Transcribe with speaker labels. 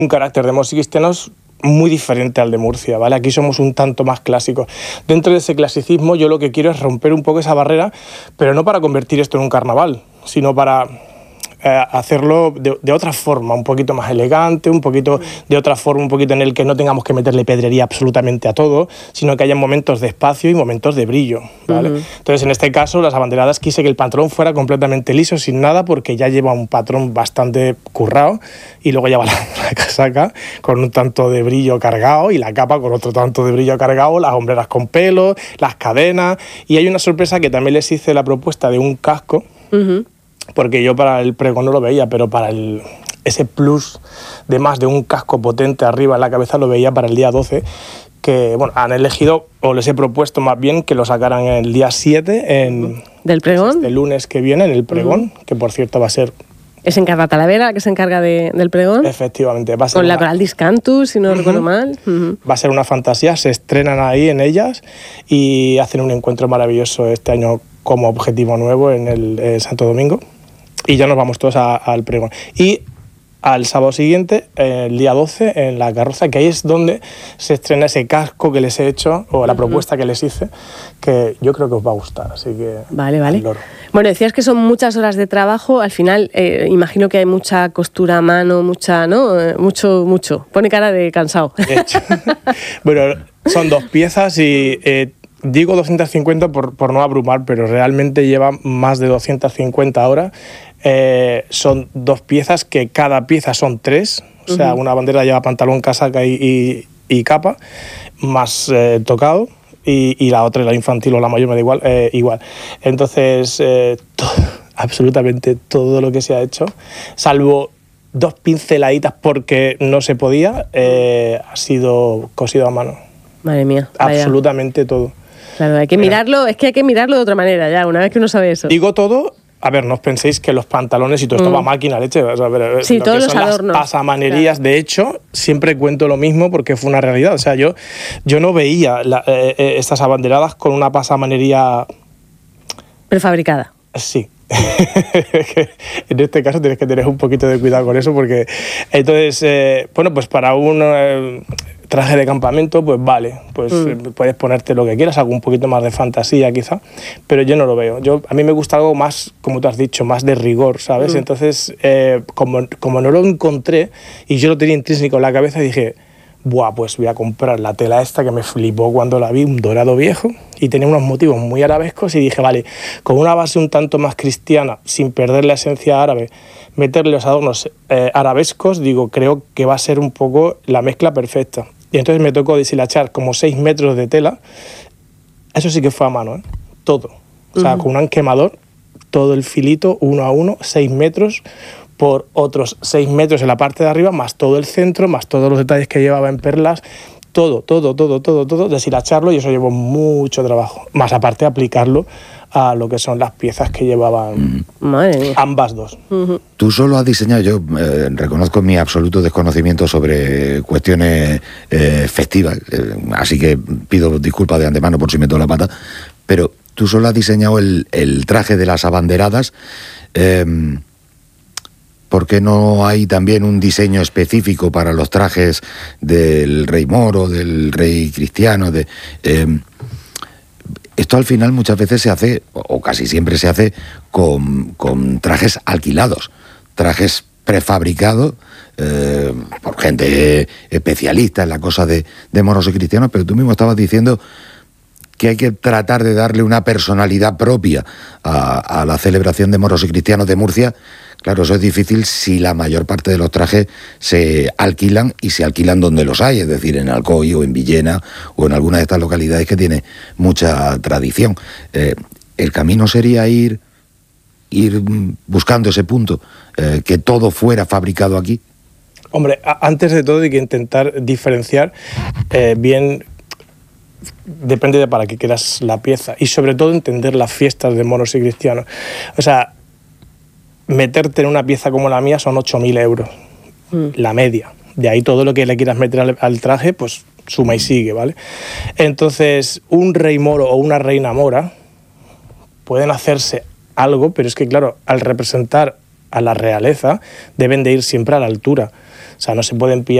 Speaker 1: un carácter de moros y cristianos muy diferente al de Murcia, ¿vale? Aquí somos un tanto más clásicos. Dentro de ese clasicismo yo lo que quiero es romper un poco esa barrera, pero no para convertir esto en un carnaval, sino para hacerlo de otra forma, un poquito más elegante, un poquito de otra forma, un poquito en el que no tengamos que meterle pedrería absolutamente a todo, sino que haya momentos de espacio y momentos de brillo, ¿vale? Entonces, en este caso, las abanderadas quise que el patrón fuera completamente liso, sin nada, porque ya lleva un patrón bastante currado, y luego lleva la casaca con un tanto de brillo cargado y la capa con otro tanto de brillo cargado, las hombreras con pelo, las cadenas, y hay una sorpresa que también les hice la propuesta de un casco, porque yo para el pregón no lo veía, pero para ese plus de más de un casco potente arriba en la cabeza lo veía para el día 12, que bueno, han elegido, o les he propuesto más bien, que lo sacaran el día 7,
Speaker 2: ¿del pregón?
Speaker 1: Este lunes que viene, en el pregón, que por cierto va a ser...
Speaker 2: ¿Es en Carla Talavera que se encarga del pregón?
Speaker 1: Efectivamente. Va a ser
Speaker 2: con la Coral Discantus, si no recuerdo mal.
Speaker 1: Va a ser una fantasía, se estrenan ahí en ellas y hacen un encuentro maravilloso este año como objetivo nuevo en el Santo Domingo. Y ya nos vamos todos al pregón. Y al sábado siguiente, el día 12, en la carroza, que ahí es donde se estrena ese casco que les he hecho, o la propuesta que les hice, que yo creo que os va a gustar, así que...
Speaker 2: Vale. Bueno, decías que son muchas horas de trabajo, al final imagino que hay mucha costura a mano, mucha, ¿no? Mucho. Pone cara de cansado. De hecho.
Speaker 1: Bueno, son 2 piezas y... digo 250 por no abrumar, pero realmente lleva más de 250 horas. Son 2 piezas, que cada pieza son 3. O sea, una bandera lleva pantalón, casaca y capa, más tocado. Y la otra, la infantil o la mayor, me da igual. Entonces, absolutamente todo lo que se ha hecho, salvo 2 pinceladitas porque no se podía, ha sido cosido a mano.
Speaker 2: Madre mía.
Speaker 1: Absolutamente todo.
Speaker 2: Claro, hay que mirarlo, es que hay que mirarlo de otra manera ya, una vez que uno sabe eso.
Speaker 1: Digo todo, a ver, no os penséis que los pantalones y todo esto va a máquina, leche. O sea,
Speaker 2: sí, todos los adornos.
Speaker 1: Las pasamanerías, claro. De hecho, siempre cuento lo mismo porque fue una realidad. O sea, yo no veía estas abanderadas con una pasamanería...
Speaker 2: prefabricada.
Speaker 1: Sí. En este caso tienes que tener un poquito de cuidado con eso porque... Entonces, bueno, pues para un... traje de campamento, pues vale, pues puedes ponerte lo que quieras, algo un poquito más de fantasía quizá, pero yo no lo veo. A mí me gusta algo más, como tú has dicho, más de rigor, ¿sabes? Entonces, como no lo encontré y yo lo tenía intrínseco en la cabeza, dije, buah, pues voy a comprar la tela esta que me flipó cuando la vi, un dorado viejo, y tenía unos motivos muy arabescos, y dije, vale, con una base un tanto más cristiana, sin perder la esencia árabe, meterle los adornos arabescos, digo, creo que va a ser un poco la mezcla perfecta. Y entonces me tocó deshilachar como 6 metros de tela. Eso sí que fue a mano, ¿eh? Todo. O sea, con un quemador, todo el filito, 1 a 1, 6 metros por otros 6 metros en la parte de arriba, más todo el centro, más todos los detalles que llevaba en perlas. Todo, deshilacharlo, y eso llevó mucho trabajo. Más aparte aplicarlo a lo que son las piezas que llevaban ambas dos.
Speaker 3: Tú solo has diseñado, yo reconozco mi absoluto desconocimiento sobre cuestiones festivas, así que pido disculpas de antemano por si meto la pata, pero tú solo has diseñado el traje de las abanderadas. ¿Por qué no hay también un diseño específico para los trajes del rey moro, del rey cristiano? Esto al final muchas veces se hace, o casi siempre se hace, con trajes alquilados, trajes prefabricados por gente especialista en la cosa de moros y cristianos, pero tú mismo estabas diciendo que hay que tratar de darle una personalidad propia a la celebración de moros y cristianos de Murcia. Claro, eso es difícil si la mayor parte de los trajes se alquilan, y se alquilan donde los hay, es decir, en Alcoy o en Villena o en alguna de estas localidades que tiene mucha tradición. El camino sería ir buscando ese punto, que todo fuera fabricado aquí.
Speaker 1: Hombre, antes de todo hay que intentar diferenciar bien... Depende de para qué quieras la pieza, y sobre todo entender las fiestas de moros y cristianos. O sea, meterte en una pieza como la mía son 8.000 euros, la media. De ahí todo lo que le quieras meter al traje, pues suma y sigue, ¿vale? Entonces, un rey moro o una reina mora pueden hacerse algo, pero es que, claro, al representar a la realeza, deben de ir siempre a la altura. sea, no se pueden pillar